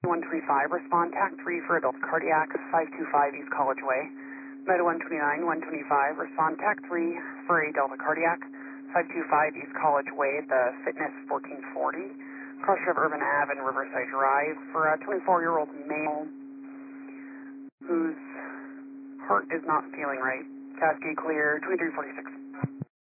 125, respond TAC 3 for adult cardiac, 525 East College Way. Meta 129, 125, respond TAC 3 for a Delta cardiac, 525 East College Way, the Fitness 1440, crossing of Urban Ave and Riverside Drive for a 24-year-old male whose heart is not feeling right. Cascade clear, 2346.